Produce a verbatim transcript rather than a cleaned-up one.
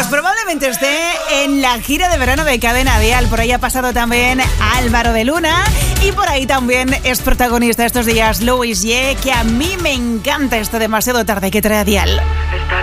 Pues probablemente esté en la gira de verano de Cadena Dial. Por ahí ha pasado también Álvaro de Luna. Y por ahí también es protagonista estos días Louis Ye, que a mí me encanta esto demasiado tarde que trae a Dial. Está